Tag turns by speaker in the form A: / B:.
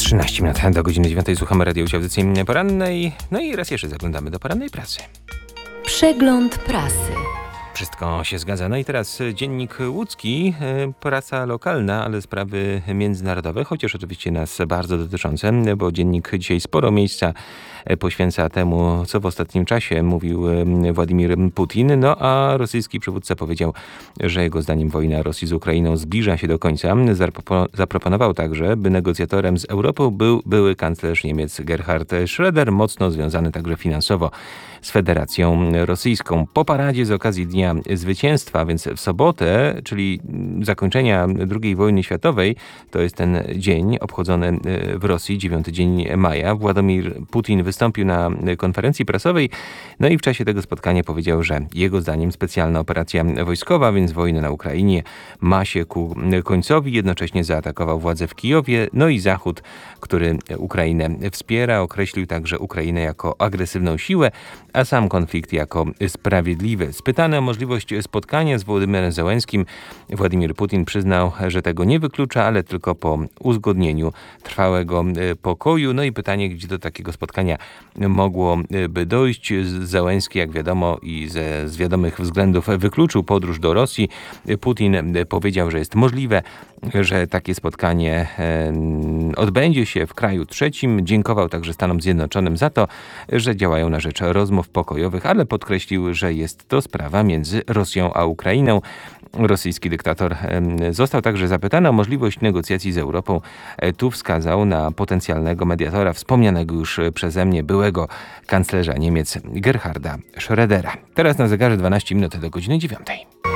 A: 13 minut do godziny 9 słuchamy radiowej audycji porannej. No i raz jeszcze zaglądamy do porannej prasy.
B: Przegląd prasy.
A: Wszystko się zgadza. No i teraz Dziennik Łódzki, prasa lokalna, ale sprawy międzynarodowe, chociaż oczywiście nas bardzo dotyczące, bo Dziennik dzisiaj sporo miejsca poświęca temu, co w ostatnim czasie mówił Władimir Putin. No a rosyjski przywódca powiedział, że jego zdaniem wojna Rosji z Ukrainą zbliża się do końca. Zaproponował także, by negocjatorem z Europą był były kanclerz Niemiec Gerhard Schröder, mocno związany także finansowo z Federacją Rosyjską. Po paradzie z okazji Dnia Zwycięstwa, więc w sobotę, czyli zakończenia II wojny światowej, to jest ten dzień obchodzony w Rosji, 9 dzień maja. Władimir Putin wystąpił na konferencji prasowej, no i w czasie tego spotkania powiedział, że jego zdaniem specjalna operacja wojskowa, więc wojna na Ukrainie, ma się ku końcowi. Jednocześnie zaatakował władze w Kijowie, no i Zachód, który Ukrainę wspiera, określił także Ukrainę jako agresywną siłę, a sam konflikt jako sprawiedliwy. Spytany o możliwość spotkania z Wołodymyrem Zełenskim, Władimir Putin przyznał, że tego nie wyklucza, ale tylko po uzgodnieniu trwałego pokoju. No i pytanie, gdzie do takiego spotkania mogłoby dojść. Zełenski, jak wiadomo, i z wiadomych względów wykluczył podróż do Rosji. Putin powiedział, że jest możliwe, że takie spotkanie odbędzie się w kraju trzecim. Dziękował także Stanom Zjednoczonym za to, że działają na rzecz rozmów pokojowych, ale podkreślił, że jest to sprawa między Rosją a Ukrainą. Rosyjski dyktator został także zapytany o możliwość negocjacji z Europą. Tu wskazał na potencjalnego mediatora, wspomnianego już przeze mnie byłego kanclerza Niemiec Gerharda Schrödera. Teraz na zegarze 12 minut do godziny 9.